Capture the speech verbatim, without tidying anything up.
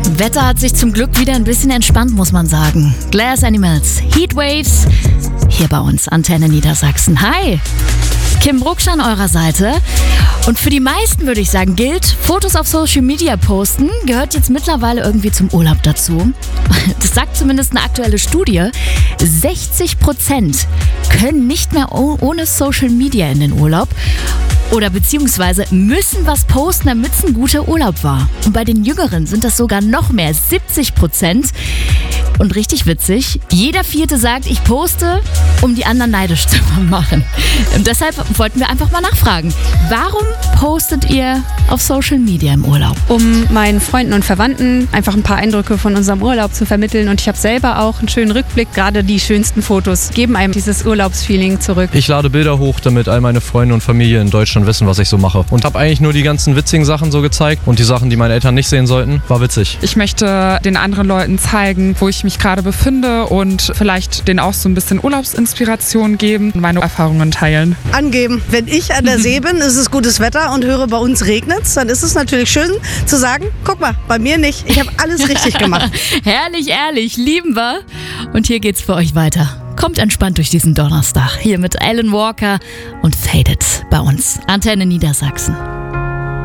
Wetter hat sich zum Glück wieder ein bisschen entspannt, muss man sagen. Glass Animals, Heatwaves, hier bei uns, Antenne Niedersachsen. Hi, Kim Brucksch an eurer Seite. Und für die meisten würde ich sagen, gilt, Fotos auf Social Media posten gehört jetzt mittlerweile irgendwie zum Urlaub dazu. Das sagt zumindest eine aktuelle Studie. sechzig Prozent können nicht mehr ohne Social Media in den Urlaub. Oder beziehungsweise müssen was posten, damit es ein guter Urlaub war. Und bei den Jüngeren sind das sogar noch mehr, siebzig Prozent. Und richtig witzig, jeder Vierte sagt, ich poste, um die anderen neidisch zu machen. Und deshalb wollten wir einfach mal nachfragen, warum postet ihr auf Social Media im Urlaub? Um meinen Freunden und Verwandten einfach ein paar Eindrücke von unserem Urlaub zu vermitteln. Und ich habe selber auch einen schönen Rückblick. Gerade die schönsten Fotos geben einem dieses Urlaubsfeeling zurück. Ich lade Bilder hoch, damit all meine Freunde und Familie in Deutschland wissen, was ich so mache. Und habe eigentlich nur die ganzen witzigen Sachen so gezeigt. Und die Sachen, die meine Eltern nicht sehen sollten, war witzig. Ich möchte den anderen Leuten zeigen, wo ich mich gerade befinde und vielleicht denen auch so ein bisschen Urlaubsinspiration geben und meine Erfahrungen teilen. Angeben. Wenn ich an der See bin, ist es gutes Wetter und höre, bei uns regnet's, dann ist es natürlich schön zu sagen, guck mal, bei mir nicht. Ich habe alles richtig gemacht. Herrlich, ehrlich, lieben wir. Und hier geht's für euch weiter. Kommt entspannt durch diesen Donnerstag. Hier mit Alan Walker und Faded bei uns. Antenne Niedersachsen.